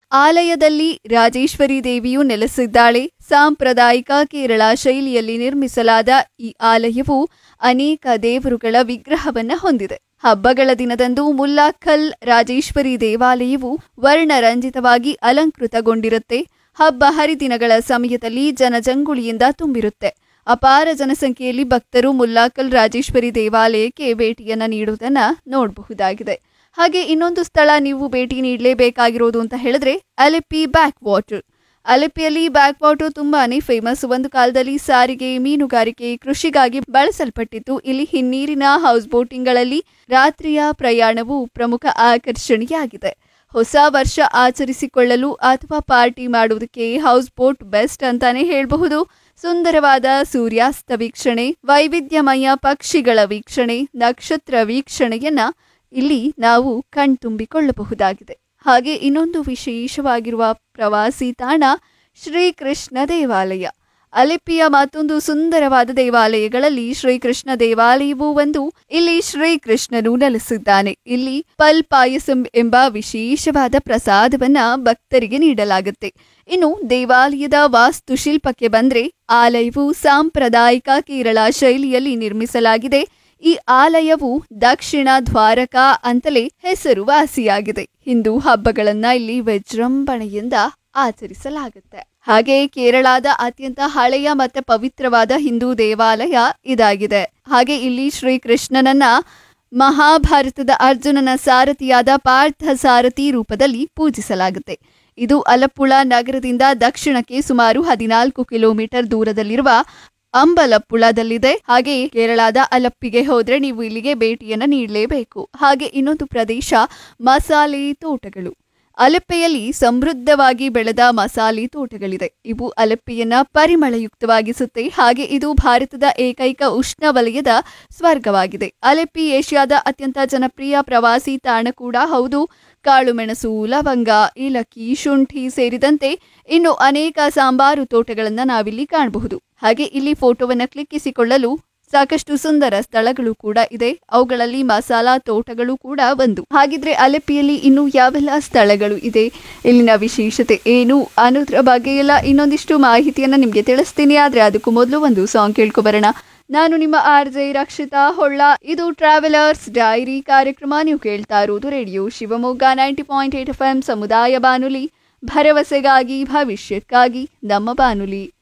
ಆಲಯದಲ್ಲಿ ರಾಜೇಶ್ವರಿ ದೇವಿಯು ನೆಲೆಸಿದ್ದಾಳೆ. ಸಾಂಪ್ರದಾಯಿಕ ಕೇರಳ ಶೈಲಿಯಲ್ಲಿ ನಿರ್ಮಿಸಲಾದ ಈ ಆಲಯವು ಅನೇಕ ದೇವರುಗಳ ವಿಗ್ರಹವನ್ನ ಹೊಂದಿದೆ. ಹಬ್ಬಗಳ ದಿನದಂದು ಮುಲ್ಲಾಕ್ಕಲ್ ರಾಜೇಶ್ವರಿ ದೇವಾಲಯವು ವರ್ಣರಂಜಿತವಾಗಿ ಅಲಂಕೃತಗೊಂಡಿರುತ್ತೆ. ಹಬ್ಬ ಹರಿದಿನಗಳ ಸಮಯದಲ್ಲಿ ಜನಜಂಗುಳಿಯಿಂದ ತುಂಬಿರುತ್ತೆ. ಅಪಾರ ಜನಸಂಖ್ಯೆಯಲ್ಲಿ ಭಕ್ತರು ಮುಲ್ಲಾಕ್ಕಲ್ ರಾಜೇಶ್ವರಿ ದೇವಾಲಯಕ್ಕೆ ಭೇಟಿಯನ್ನ ನೀಡುವುದನ್ನ ನೋಡಬಹುದಾಗಿದೆ. ಹಾಗೆ ಇನ್ನೊಂದು ಸ್ಥಳ ನೀವು ಭೇಟಿ ನೀಡಲೇಬೇಕಾಗಿರೋದು ಅಂತ ಹೇಳಿದ್ರೆ Alleppey back water. ಅಲೆಪ್ಪಿಯಲ್ಲಿ back water ತುಂಬಾನೇ ಫೇಮಸ್. ಒಂದು ಕಾಲದಲ್ಲಿ ಸಾರಿಗೆ, ಮೀನುಗಾರಿಕೆ, ಕೃಷಿಗಾಗಿ ಬಳಸಲ್ಪಟ್ಟಿತ್ತು. ಇಲ್ಲಿ ಹಿನ್ನೀರಿನ ಹೌಸ್ ಬೋಟಿಂಗ್ಗಳಲ್ಲಿ ರಾತ್ರಿಯ ಪ್ರಯಾಣವು ಪ್ರಮುಖ ಆಕರ್ಷಣೆಯಾಗಿದೆ. ಹೊಸ ವರ್ಷ ಆಚರಿಸಿಕೊಳ್ಳಲು ಅಥವಾ ಪಾರ್ಟಿ ಮಾಡುವುದಕ್ಕೆ ಹೌಸ್ ಬೋಟ್ ಬೆಸ್ಟ್ ಅಂತಾನೆ ಹೇಳಬಹುದು. ಸುಂದರವಾದ ಸೂರ್ಯಾಸ್ತ ವೀಕ್ಷಣೆ, ವೈವಿಧ್ಯಮಯ ಪಕ್ಷಿಗಳ ವೀಕ್ಷಣೆ, ನಕ್ಷತ್ರ ವೀಕ್ಷಣೆಯನ್ನ ಇಲ್ಲಿ ನಾವು ಕಣ್ತುಂಬಿಕೊಳ್ಳಬಹುದಾಗಿದೆ. ಹಾಗೆ ಇನ್ನೊಂದು ವಿಶೇಷವಾಗಿರುವ ಪ್ರವಾಸಿ ತಾಣ ಶ್ರೀಕೃಷ್ಣ ದೇವಾಲಯ. ಅಲೆಪ್ಪಿಯ ಮತ್ತೊಂದು ಸುಂದರವಾದ ದೇವಾಲಯಗಳಲ್ಲಿ ಶ್ರೀಕೃಷ್ಣ ದೇವಾಲಯವೂ ಒಂದು. ಇಲ್ಲಿ ಶ್ರೀಕೃಷ್ಣನು ನೆಲೆಸಿದ್ದಾನೆ. ಇಲ್ಲಿ ಪಲ್ ಪಾಯಸಂ ಎಂಬ ವಿಶೇಷವಾದ ಪ್ರಸಾದವನ್ನ ಭಕ್ತರಿಗೆ ನೀಡಲಾಗುತ್ತೆ. ಇನ್ನು ದೇವಾಲಯದ ವಾಸ್ತುಶಿಲ್ಪಕ್ಕೆ ಬಂದ್ರೆ ಆಲಯವು ಸಾಂಪ್ರದಾಯಿಕ ಕೇರಳ ಶೈಲಿಯಲ್ಲಿ ನಿರ್ಮಿಸಲಾಗಿದೆ. ಈ ಆಲಯವು ದಕ್ಷಿಣ ದ್ವಾರಕ ಅಂತಲೇ ಹೆಸರುವಾಸಿಯಾಗಿದೆ. ಹಿಂದೂ ಹಬ್ಬಗಳನ್ನ ಇಲ್ಲಿ ವಿಜೃಂಭಣೆಯಿಂದ ಆಚರಿಸಲಾಗುತ್ತೆ. ಹಾಗೆ ಕೇರಳದ ಅತ್ಯಂತ ಹಳೆಯ ಮತ್ತೆ ಪವಿತ್ರವಾದ ಹಿಂದೂ ದೇವಾಲಯ ಇದಾಗಿದೆ. ಹಾಗೆ ಇಲ್ಲಿ ಶ್ರೀಕೃಷ್ಣನನ್ನ ಮಹಾಭಾರತದ ಅರ್ಜುನನ ಸಾರಥಿಯಾದ ಪಾರ್ಥ ಸಾರಥಿ ರೂಪದಲ್ಲಿ ಪೂಜಿಸಲಾಗುತ್ತೆ. ಇದು ಅಲಪ್ಪುಳ ನಗರದಿಂದ ದಕ್ಷಿಣಕ್ಕೆ ಸುಮಾರು 14 ಕಿಲೋಮೀಟರ್ ದೂರದಲ್ಲಿರುವ ಅಂಬಲಪ್ಪುಳದಲ್ಲಿದೆ. ಹಾಗೆ ಕೇರಳದ ಅಲಪ್ಪಿಗೆ ಹೋದ್ರೆ ನೀವು ಇಲ್ಲಿಗೆ ಭೇಟಿಯನ್ನ ನೀಡಲೇಬೇಕು. ಹಾಗೆ ಇನ್ನೊಂದು ಪ್ರದೇಶ ಮಸಾಲೆ ತೋಟಗಳು. ಅಲೆಪ್ಪೆಯಲ್ಲಿ ಸಮೃದ್ಧವಾಗಿ ಬೆಳೆದ ಮಸಾಲೆ ತೋಟಗಳಿದೆ. ಇವು ಅಲೆಪ್ಪೆಯನ್ನ ಪರಿಮಳಯುಕ್ತವಾಗಿಸುತ್ತೆ. ಹಾಗೆ ಇದು ಭಾರತದ ಏಕೈಕ ಉಷ್ಣವಲಯದ ಸ್ವರ್ಗವಾಗಿದೆ. ಅಲೆಪ್ಪಿ ಏಷ್ಯಾದ ಅತ್ಯಂತ ಜನಪ್ರಿಯ ಪ್ರವಾಸಿ ತಾಣ ಕೂಡ ಹೌದು. ಕಾಳುಮೆಣಸು, ಲವಂಗ, ಏಲಕ್ಕಿ, ಶುಂಠಿ ಸೇರಿದಂತೆ ಇನ್ನು ಅನೇಕ ಸಾಂಬಾರು ತೋಟಗಳನ್ನ ನಾವಿಲ್ಲಿ ಕಾಣಬಹುದು. ಹಾಗೆ ಇಲ್ಲಿ ಫೋಟೋವನ್ನ ಕ್ಲಿಕ್ಕಿಸಿಕೊಳ್ಳಲು ಸಾಕಷ್ಟು ಸುಂದರ ಸ್ಥಳಗಳು ಕೂಡ ಇದೆ. ಅವುಗಳಲ್ಲಿ ಮಸಾಲಾ ತೋಟಗಳು ಕೂಡ ಒಂದು. ಹಾಗಿದ್ರೆ ಅಲೆಪ್ಪಿಯಲ್ಲಿ ಇನ್ನು ಯಾವೆಲ್ಲ ಸ್ಥಳಗಳು ಇದೆ, ಇಲ್ಲಿನ ವಿಶೇಷತೆ ಏನು ಅನ್ನೋದ್ರ ಬಗ್ಗೆ ಎಲ್ಲ ಇನ್ನೊಂದಿಷ್ಟು ಮಾಹಿತಿಯನ್ನ ನಿಮ್ಗೆ ತಿಳಿಸ್ತೀನಿ. ಆದ್ರೆ ಅದಕ್ಕೂ ಮೊದಲು ಒಂದು ಸಾಂಗ್ ಕೇಳ್ಕೊಬರೋಣ. ನಾನು ನಿಮ್ಮ RJ ರಕ್ಷಿತಾ ಹೊಳ್ಳ. ಇದು ಟ್ರಾವೆಲರ್ಸ್ ಡೈರಿ ಕಾರ್ಯಕ್ರಮ. ನೀವು ಕೇಳ್ತಾ ಇರೋದು ರೇಡಿಯೋ ಶಿವಮೊಗ್ಗ 90.8 FM ಸಮುದಾಯ ಬಾನುಲಿ, ಭರವಸೆಗಾಗಿ ಭವಿಷ್ಯಕ್ಕಾಗಿ ನಮ್ಮ ಬಾನುಲಿ.